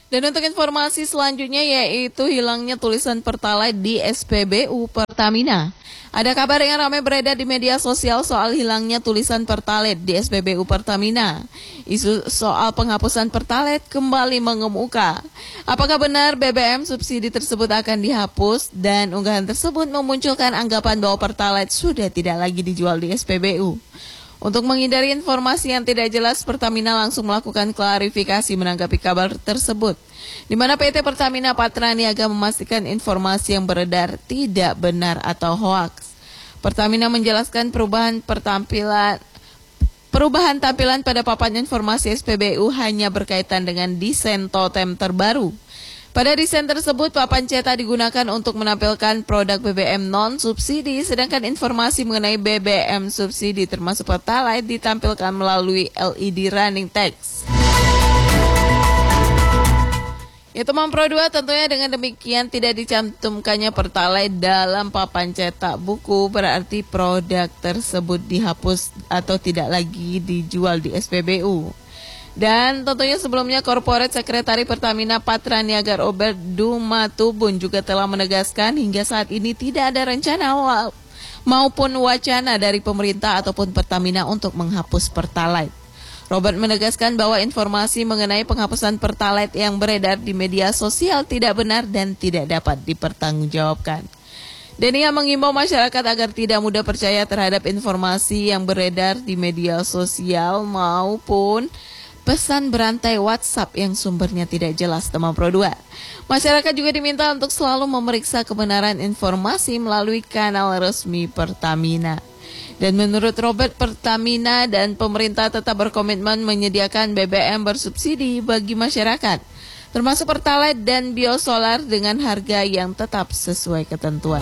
Dan untuk informasi selanjutnya yaitu hilangnya tulisan Pertalite di SPBU Pertamina. Ada kabar yang ramai beredar di media sosial soal hilangnya tulisan Pertalite di SPBU Pertamina. Isu soal penghapusan Pertalite kembali mengemuka. Apakah benar BBM subsidi tersebut akan dihapus? Dan unggahan tersebut memunculkan anggapan bahwa Pertalite sudah tidak lagi dijual di SPBU. Untuk menghindari informasi yang tidak jelas, Pertamina langsung melakukan klarifikasi menanggapi kabar tersebut, di mana PT Pertamina Patraniaga memastikan informasi yang beredar tidak benar atau hoaks. Pertamina menjelaskan perubahan tampilan pada papan informasi SPBU hanya berkaitan dengan desain totem terbaru. Pada desain tersebut, papan cetak digunakan untuk menampilkan produk BBM non-subsidi, sedangkan informasi mengenai BBM subsidi termasuk Pertalite ditampilkan melalui LED running text. Ya teman Pro 2, tentunya dengan demikian tidak dicantumkannya Pertalite dalam papan cetak buku berarti produk tersebut dihapus atau tidak lagi dijual di SPBU. Dan tentunya sebelumnya Corporate Sekretari Pertamina Patraniaga Robert Dumatubun juga telah menegaskan hingga saat ini tidak ada rencana maupun wacana dari pemerintah ataupun Pertamina untuk menghapus Pertalite. Robert menegaskan bahwa informasi mengenai penghapusan Pertalite yang beredar di media sosial tidak benar dan tidak dapat dipertanggungjawabkan. Dan ia mengimbau masyarakat agar tidak mudah percaya terhadap informasi yang beredar di media sosial maupun pesan berantai WhatsApp yang sumbernya tidak jelas, teman Pro 2. Masyarakat juga diminta untuk selalu memeriksa kebenaran informasi melalui kanal resmi Pertamina. Dan menurut Robert, Pertamina dan pemerintah tetap berkomitmen menyediakan BBM bersubsidi bagi masyarakat, termasuk Pertalite dan biosolar dengan harga yang tetap sesuai ketentuan.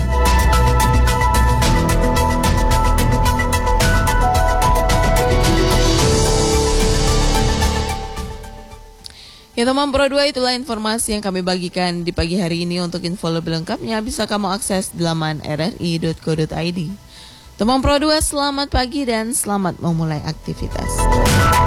Ya teman Pro 2, itulah informasi yang kami bagikan di pagi hari ini. Untuk info lebih lengkapnya bisa kamu akses di laman rri.co.id. Teman Pro 2, selamat pagi dan selamat memulai aktivitas.